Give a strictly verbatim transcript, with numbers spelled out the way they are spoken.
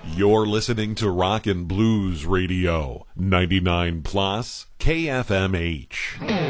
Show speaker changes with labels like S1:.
S1: You're listening to Rock and Blues Radio, ninety-nine plus K F M H.